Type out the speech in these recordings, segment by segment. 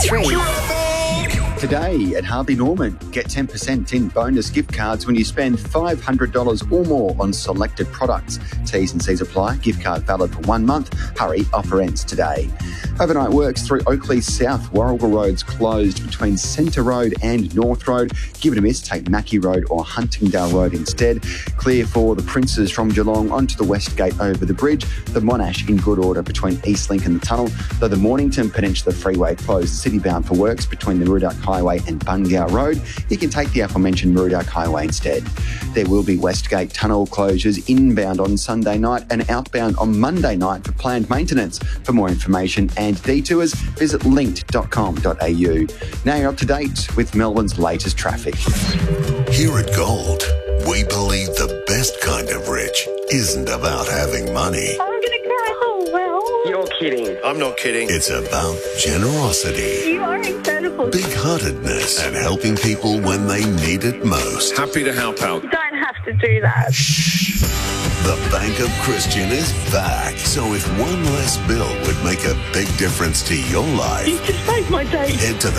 3. Today at Harvey Norman, get 10% in bonus gift cards when you spend $500 or more on selected products. T's and C's apply. Gift card valid for 1 month. Hurry, offer ends today. Overnight works through Oakley South. Warragul Road's closed between Centre Road and North Road. Give it a miss. Take Mackey Road or Huntingdale Road instead. Clear for the Princes from Geelong onto the West Gate over the bridge. The Monash in good order between Eastlink and the Tunnel. Though the Mornington Peninsula Freeway closed city-bound for works between the Murdoch Highway and Bungow Road. You can take the aforementioned Murdoch Highway instead. There will be Westgate Tunnel closures inbound on Sunday night and outbound on Monday night for planned maintenance. For more information and detours, visit linked.com.au. Now you're up to date with Melbourne's latest traffic. Here at Gold, we believe the best kind of rich isn't about having money. I'm going to cry. Oh, well. You're kidding. I'm not kidding. It's about generosity. You are incredible. Big-heartedness and helping people when they need it most. Happy to help out. You don't have to do that. The Bank of Christian is back. So if one less bill would make a big difference to your life, You just saved my day. head to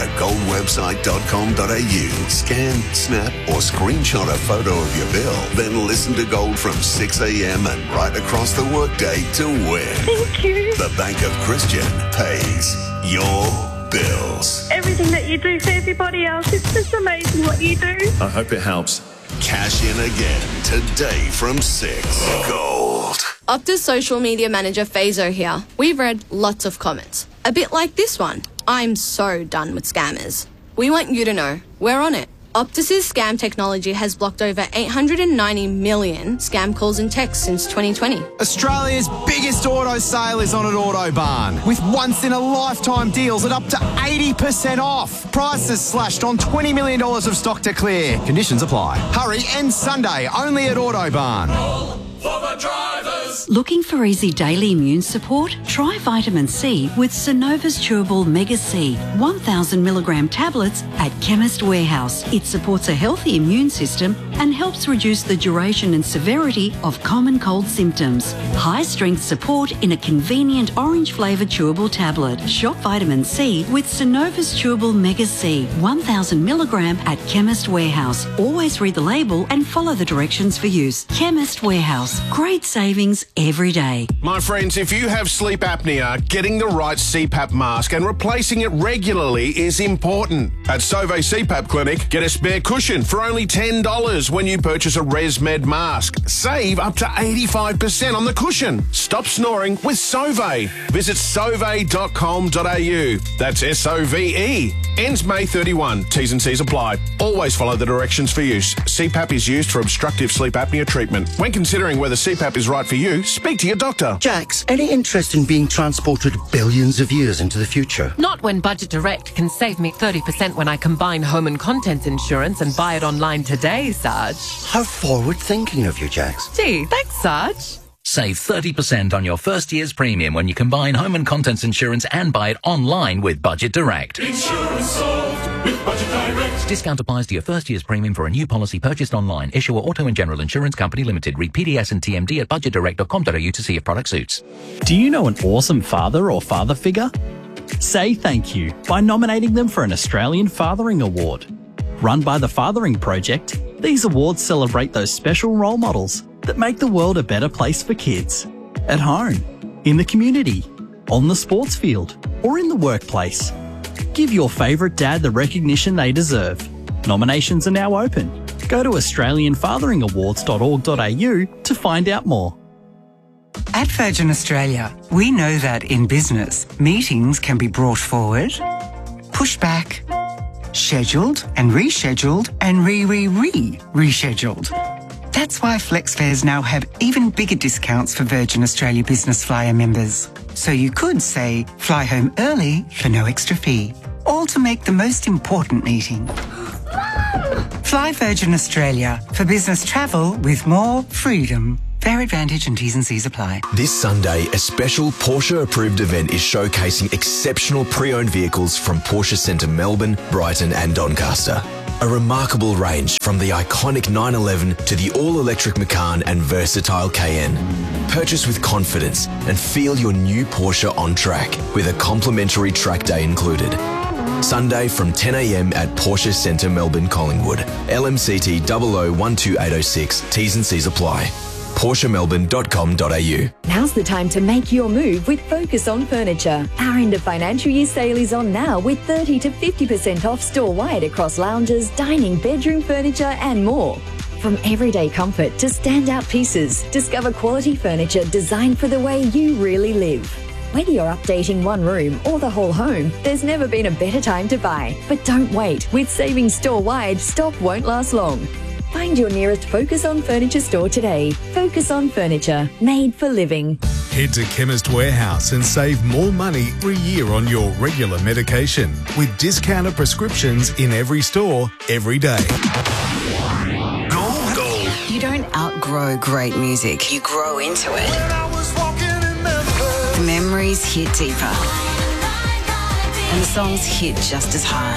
thegoldwebsite.com.au, scan, snap or screenshot a photo of your bill, then listen to Gold from 6 a.m. and right across the workday to win. Thank you. The Bank of Christian pays your bills. Everything that you do for everybody else, it's just amazing what you do. I hope it helps. Cash in again today from 6. Gold. Optus social media manager Fazo here. We've read lots of comments. A bit like this one. I'm so done with scammers. We want you to know we're on it. Optus's scam technology has blocked over 890 million scam calls and texts since 2020. Australia's biggest auto sale is on at Autobarn, with once-in-a-lifetime deals at up to 80% off. Prices slashed on $20 million of stock to clear. Conditions apply. Hurry, end Sunday, only at Autobarn. Looking for easy daily immune support? Try vitamin C with Synova's Chewable Mega C 1,000 milligram tablets at Chemist Warehouse. It supports a healthy immune system and helps reduce the duration and severity of common cold symptoms. High strength support in a convenient orange flavoured chewable tablet. Shop vitamin C with Synova's Chewable Mega C 1,000 milligram at Chemist Warehouse. Always read the label and follow the directions for use. Chemist Warehouse. Great savings every day. My friends, if you have sleep apnea, getting the right CPAP mask and replacing it regularly is important. At Sauvé CPAP Clinic, get a spare cushion for only $10 when you purchase a ResMed mask. Save up to 85% on the cushion. Stop snoring with Sauvé. Visit sauve.com.au. That's SOVE. Ends May 31. T's and C's apply. Always follow the directions for use. CPAP is used for obstructive sleep apnea treatment. When considering whether CPAP is right for you, speak to your doctor. Jax, any interest in being transported billions of years into the future? Not when Budget Direct can save me 30% when I combine home and contents insurance and buy it online today, Sarge. How forward-thinking of you, Jax. Gee, thanks, Sarge. Save 30% on your first year's premium when you combine home and contents insurance and buy it online with Budget Direct. Insurance solved with Budget Direct. Discount applies to your first year's premium for a new policy purchased online. Issuer Auto and General Insurance Company Limited. Read PDS and TMD at budgetdirect.com.au to see if product suits. Do you know an awesome father or father figure? Say thank you by nominating them for an Australian Fathering Award. Run by the Fathering Project, these awards celebrate those special role models that make the world a better place for kids. At home, in the community, on the sports field, or in the workplace. Give your favourite dad the recognition they deserve. Nominations are now open. Go to australianfatheringawards.org.au to find out more. At Virgin Australia, we know that in business, meetings can be brought forward, pushed back, scheduled and rescheduled and rescheduled. That's why FlexFares now have even bigger discounts for Virgin Australia Business Flyer members. So you could, say, fly home early for no extra fee, all to make the most important meeting. Fly Virgin Australia for business travel with more freedom. Fair advantage and T's and C's apply. This Sunday, a special Porsche-approved event is showcasing exceptional pre-owned vehicles from Porsche Centre Melbourne, Brighton and Doncaster. A remarkable range from the iconic 911 to the all-electric Macan and versatile Cayenne. Purchase with confidence and feel your new Porsche on track with a complimentary track day included. Sunday from 10 a.m. at Porsche Centre, Melbourne, Collingwood. LMCT 00128806. T's and C's apply. PorscheMelbourne.com.au. Now's the time to make your move with Focus on Furniture. Our end of financial year sale is on now with 30 to 50% off store-wide across lounges, dining, bedroom furniture and more. From everyday comfort to standout pieces, discover quality furniture designed for the way you really live. Whether you're updating one room or the whole home, there's never been a better time to buy. But don't wait. With savings store-wide, stock won't last long. Find your nearest Focus on Furniture store today. Focus on Furniture, made for living. Head to Chemist Warehouse and save more money every year on your regular medication with discounted prescriptions in every store, every day. Gold. You don't outgrow great music. You grow into it. The memories hit deeper. And the songs hit just as hard.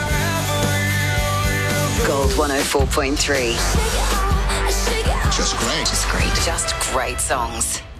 Gold 104.3. Just great. Just great. Just great songs.